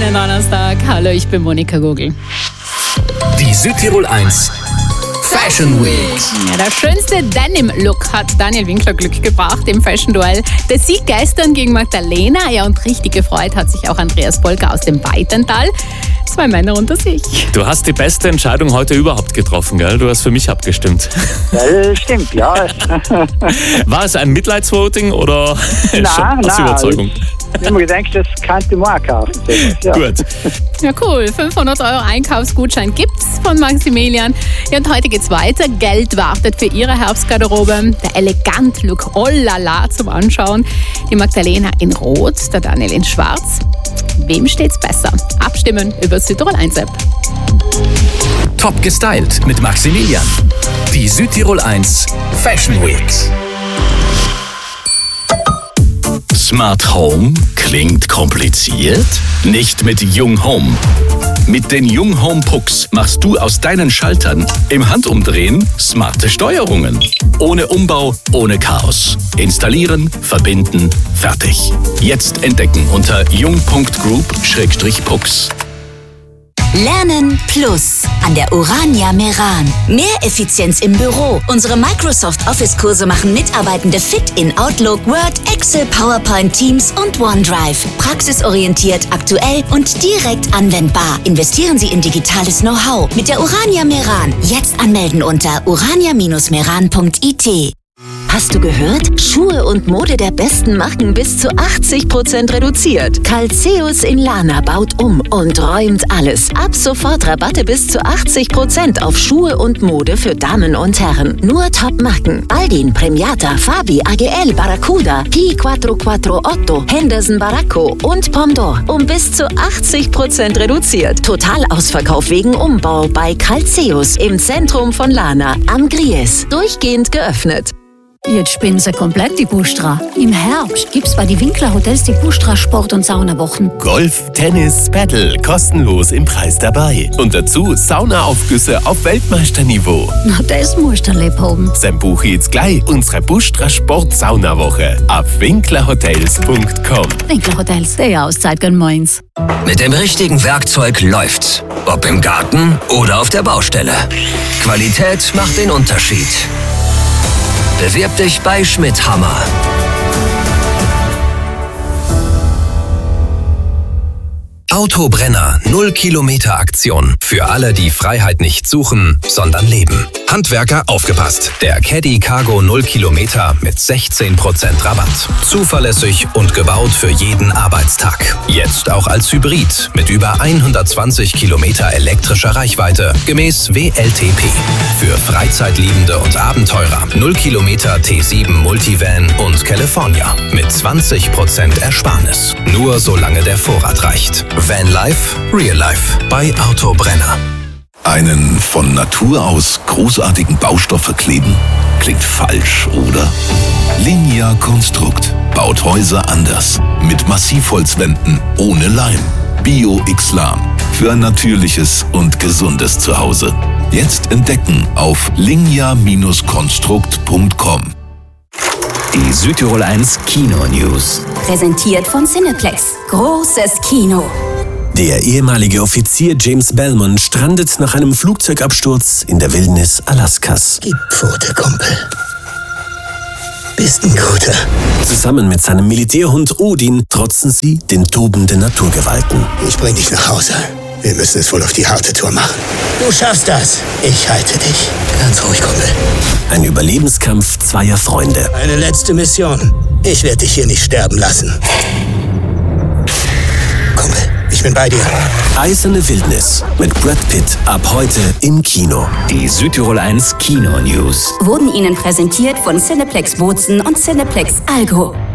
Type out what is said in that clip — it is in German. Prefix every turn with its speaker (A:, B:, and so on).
A: schönen Donnerstag. Hallo, ich bin Monika Gugel.
B: Die Südtirol 1 Fashion Week.
A: Ja, der schönste Denim-Look hat Daniel Winkler Glück gebracht im Fashion-Duell. Der Sieg gestern gegen Magdalena. Ja, und richtig gefreut hat sich auch Andreas Polka aus dem Weitental. 2 Männer unter sich.
C: Du hast die beste Entscheidung heute überhaupt getroffen, gell? Du hast für mich abgestimmt.
D: Ja, stimmt, ja.
C: War es ein Mitleidsvoting oder aus Überzeugung?
D: Ich habe mir gedacht, das kannst du mal auch kaufen. Ja.
C: Gut.
A: Ja, cool. 500 € Einkaufsgutschein gibt's von Maximilian. Ja, und heute geht's weiter. Geld wartet für ihre Herbstgarderobe. Der Elegant-Look, oh la la, zum Anschauen. Die Magdalena in Rot, der Daniel in Schwarz. Wem steht's besser? Abstimmen über Südtirol 1 App.
B: Top gestylt mit Maximilian. Die Südtirol 1 Fashion Week. Smart Home klingt kompliziert? Nicht mit Jung Home. Mit den Jung Home Pucks machst du aus deinen Schaltern im Handumdrehen smarte Steuerungen. Ohne Umbau, ohne Chaos. Installieren, verbinden, fertig. Jetzt entdecken unter jung.group/pucks.
E: Lernen Plus an der Urania Meran. Mehr Effizienz im Büro. Unsere Microsoft Office-Kurse machen Mitarbeitende fit in Outlook, Word, Excel, PowerPoint, Teams und OneDrive. Praxisorientiert, aktuell und direkt anwendbar. Investieren Sie in digitales Know-how mit der Urania Meran. Jetzt anmelden unter urania-meran.it. Hast du gehört? Schuhe und Mode der besten Marken bis zu 80% reduziert. Calceus in Lana baut um und räumt alles. Ab sofort Rabatte bis zu 80% auf Schuhe und Mode für Damen und Herren. Nur Top-Marken. Baldin, Premiata, Fabi, AGL, Barracuda, P448, Henderson Baracco und Pomdor. Um bis zu 80% reduziert. Totalausverkauf wegen Umbau bei Calceus im Zentrum von Lana am Gries. Durchgehend geöffnet.
F: Jetzt spinnen sie komplett die Bustra. Im Herbst gibt's bei die Winkler Hotels die Bustra Sport- und Saunawochen.
G: Golf, Tennis, Paddle, kostenlos im Preis dabei. Und dazu Saunaaufgüsse auf Weltmeisterniveau.
F: Na, das musst du lieb haben.
G: Dann buche jetzt gleich unsere Bustra Sport-Saunawoche auf winklerhotels.com.
F: Winkler Hotels, die Auszeit gönn meins.
B: Mit dem richtigen Werkzeug läuft's. Ob im Garten oder auf der Baustelle. Qualität macht den Unterschied. Bewirb dich bei Schmidt Hammer. Autobrenner 0-Kilometer-Aktion. Für alle, die Freiheit nicht suchen, sondern leben. Handwerker, aufgepasst. Der Caddy Cargo 0 Kilometer mit 16% Rabatt. Zuverlässig und gebaut für jeden Arbeitstag. Jetzt auch als Hybrid mit über 120 Kilometer elektrischer Reichweite. Gemäß WLTP. Für Freizeitliebende und Abenteurer. 0 Kilometer T7 Multivan und California. Mit 20% Ersparnis. Nur solange der Vorrat reicht. Vanlife, Real Life bei Autobrenner.
H: Einen von Natur aus großartigen Baustoff verkleben? Klingt falsch, oder? Linia Konstrukt baut Häuser anders. Mit Massivholzwänden ohne Leim. Bio-Islam. Für ein natürliches und gesundes Zuhause. Jetzt entdecken auf linia-konstrukt.com.
B: Die Südtirol 1 Kino News.
E: Präsentiert von Cineplex. Großes Kino.
I: Der ehemalige Offizier James Belmont strandet nach einem Flugzeugabsturz in der Wildnis Alaskas.
J: Gib Pfote, Kumpel. Bist ein Guter.
I: Zusammen mit seinem Militärhund Odin trotzen sie den tobenden Naturgewalten.
J: Ich bring dich nach Hause. Wir müssen es wohl auf die harte Tour machen. Du schaffst das. Ich halte dich. Ganz ruhig, Kumpel.
I: Ein Überlebenskampf zweier Freunde.
J: Eine letzte Mission. Ich werde dich hier nicht sterben lassen. Kumpel, ich bin bei dir.
I: Eiserne Wildnis mit Brad Pitt ab heute im Kino.
B: Die Südtirol 1 Kino News
E: Wurden Ihnen präsentiert von Cineplex Bozen und Cineplex Algo.